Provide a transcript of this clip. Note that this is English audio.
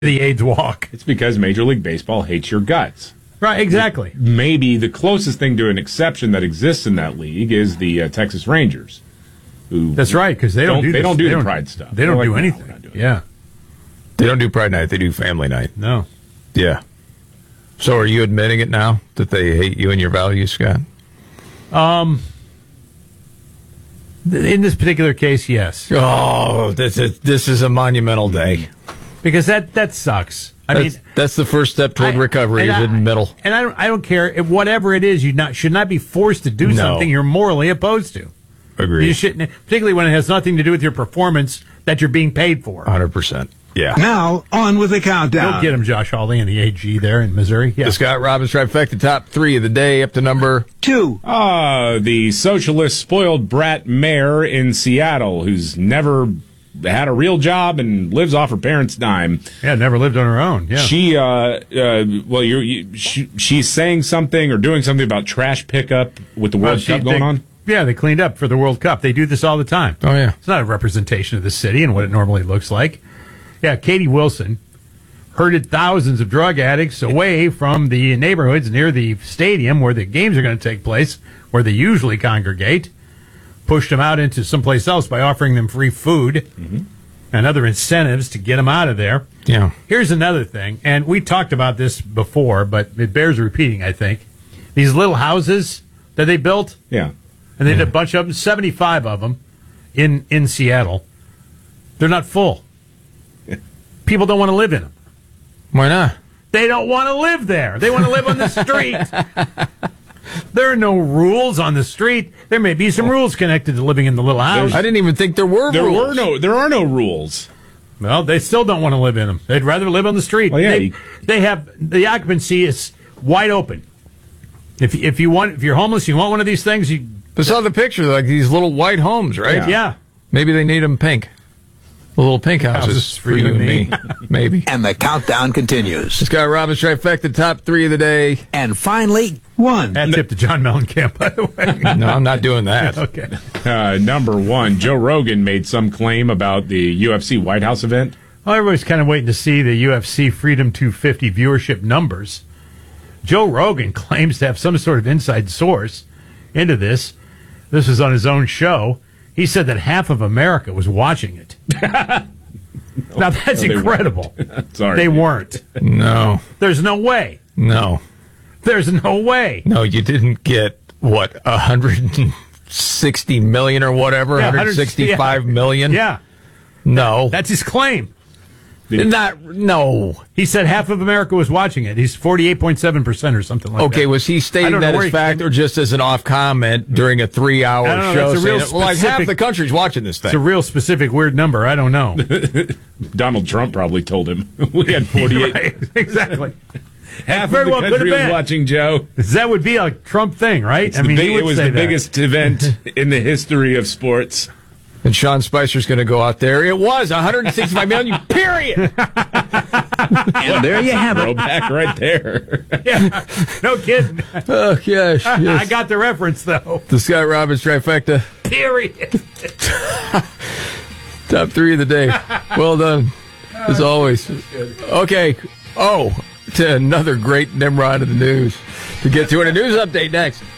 the AIDS walk. It's because Major League Baseball hates your guts. Right, exactly. Maybe the closest thing to an exception that exists in that league is the Texas Rangers. That's right, because they don't do the Pride stuff. They don't do like, anything. No, Yeah. They don't do Pride Night. They do Family Night. No. Yeah. So are you admitting it now that they hate you and your values, Scott? In this particular case, yes. Oh, this is a monumental day. Because that sucks. That's the first step toward recovery is in the middle. And I don't care if whatever it is, should not be forced to do something you're morally opposed to. Agreed. You shouldn't, particularly when it has nothing to do with your performance that you're being paid for. 100%. Yeah. Now, on with the countdown. Go get him, Josh Hawley and the AG there in Missouri. Yeah. The Scott Robbins Trifecta top 3 of the day up to number 2. The socialist spoiled brat mayor in Seattle who's never had a real job and lives off her parents' dime. Yeah, never lived on her own. Yeah. She's saying something or doing something about trash pickup with the World Cup going on. Yeah, they cleaned up for the World Cup. They do this all the time. Oh, yeah. It's not a representation of the city and what it normally looks like. Yeah, Katie Wilson herded thousands of drug addicts away from the neighborhoods near the stadium where the games are going to take place, where they usually congregate, pushed them out into someplace else by offering them free food and other incentives to get them out of there. Yeah. Here's another thing, and we talked about this before, but it bears repeating, I think. These little houses that they built. Yeah. And they did a bunch of them, 75 of them in Seattle. They're not full. People don't want to live in them. Why not? They don't want to live there. They want to live on the street. There are no rules on the street. There may be some rules connected to living in the little house. I didn't even think there were rules. There are no rules. Well, they still don't want to live in them. They'd rather live on the street. Well, yeah, they have the occupancy is wide open. If you're homeless, you want one of these things. I saw the picture, like these little white homes, right? Yeah. Maybe they need them pink. The little pink houses for you and me. Maybe. And the countdown continues. Scott Robbins Trifecta, top 3 of the day. And finally, 1. That tip to John Mellencamp, by the way. No, I'm not doing that. Okay. Number 1, Joe Rogan made some claim about the UFC White House event. Well, everybody's kind of waiting to see the UFC Freedom 250 viewership numbers. Joe Rogan claims to have some sort of inside source into this. This was on his own show. He said that half of America was watching it. Now, that's incredible. Sorry. They weren't. No. There's no way. No. There's no way. No, you didn't get, 160 million or whatever? Yeah, 165 million? Yeah. No. That's his claim. No. He said half of America was watching it. He's 48.7% or something like that. Okay, was he stating that as fact or just as an off comment during a 3-hour show? That's a real like half the country's watching this thing. It's a real specific weird number. I don't know. Donald Trump probably told him we had 48. Right, exactly. Half of the country was watching Joe. That would be a Trump thing, right? It was the biggest event in the history of sports. And Sean Spicer's going to go out there. It was 165 million, period. And there you have it. Throwback right there. Yeah, no kidding. Oh, gosh. Yes. I got the reference, though. The Scott Robbins Trifecta. Period. Top 3 of the day. Well done, as always. Okay. To another great Nimrod of the news to get to in a news update next.